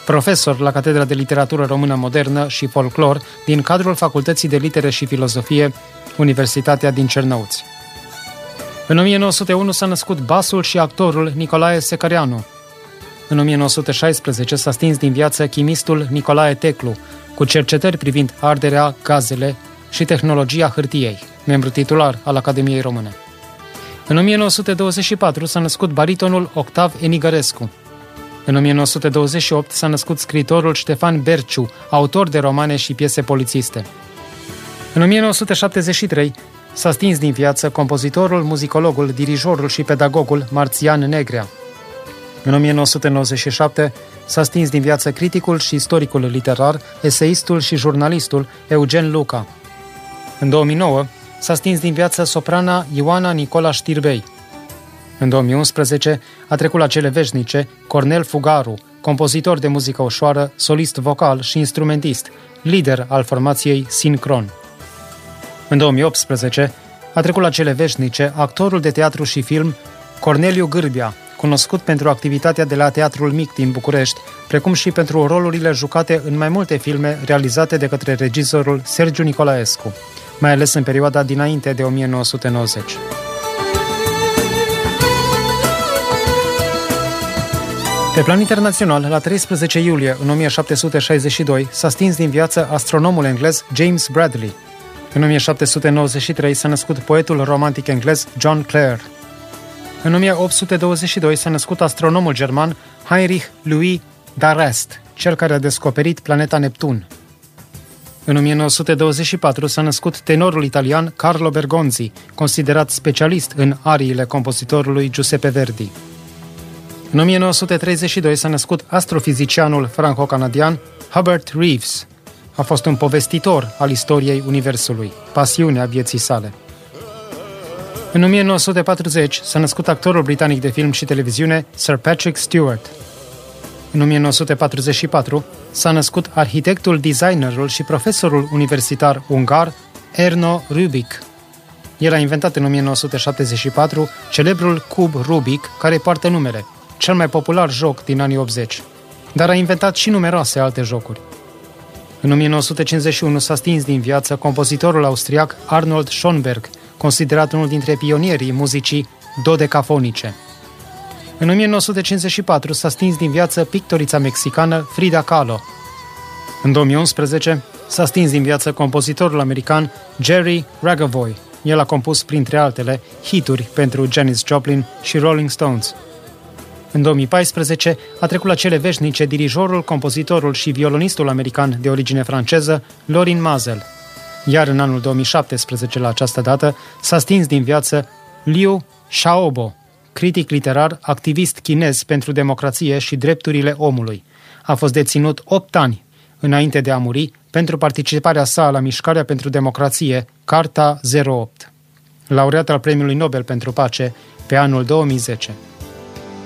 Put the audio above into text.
profesor la Catedra de Literatură Română Modernă și Folclor din cadrul Facultății de Litere și Filozofie, Universitatea din Cernăuți. În 1901 s-a născut basul și actorul Nicolae Secăreanu. În 1916 s-a stins din viață chimistul Nicolae Teclu, cu cercetări privind arderea, gazele și tehnologia hârtiei, membru titular al Academiei Române. În 1924 s-a născut baritonul Octav Enigărescu. În 1928 s-a născut scriitorul Ștefan Berciu, autor de romane și piese polițiste. În 1973 s-a stins din viață compozitorul, muzicologul, dirijorul și pedagogul Marțian Negrea. În 1997 s-a stins din viață criticul și istoricul literar, eseistul și jurnalistul Eugen Luca. În 2009 s-a stins din viață soprana Ioana Nicola Știrbei. În 2011 a trecut la cele veșnice Cornel Fugaru, compozitor de muzică ușoară, solist vocal și instrumentist, lider al formației Sincron. În 2018 a trecut la cele veșnice actorul de teatru și film Corneliu Gârbia, cunoscut pentru activitatea de la Teatrul Mic din București, precum și pentru rolurile jucate în mai multe filme realizate de către regizorul Sergiu Nicolaescu, mai ales în perioada dinainte de 1990. Pe plan internațional, la 13 iulie 1762 s-a stins din viață astronomul englez James Bradley. În 1793 s-a născut poetul romantic englez John Clare. În 1822 s-a născut astronomul german Heinrich Louis d'Arrest, cel care a descoperit planeta Neptun. În 1924 s-a născut tenorul italian Carlo Bergonzi, considerat specialist în ariile compozitorului Giuseppe Verdi. În 1932 s-a născut astrofizicianul franco-canadian Hubert Reeves. A fost un povestitor al istoriei Universului, pasiunea vieții sale. În 1940 s-a născut actorul britanic de film și televiziune Sir Patrick Stewart. În 1944 s-a născut arhitectul, designerul și profesorul universitar ungar Erno Rubik. El a inventat în 1974 celebrul cub Rubik, care poartă numele, cel mai popular joc din anii 80, dar a inventat și numeroase alte jocuri. În 1951 s-a stins din viață compozitorul austriac Arnold Schoenberg, considerat unul dintre pionierii muzicii dodecafonice. În 1954 s-a stins din viață pictorița mexicană Frida Kahlo. În 2011 s-a stins din viață compozitorul american Jerry Ragavoy. El a compus, printre altele, hituri pentru Janis Joplin și Rolling Stones. În 2014 a trecut la cele veșnice dirijorul, compozitorul și violonistul american de origine franceză Lorin Maazel. Iar în anul 2017, la această dată, s-a stins din viață Liu Xiaobo, critic literar, activist chinez pentru democrație și drepturile omului. A fost deținut 8 ani înainte de a muri pentru participarea sa la mișcarea pentru democrație Carta 08, laureat al Premiului Nobel pentru Pace pe anul 2010.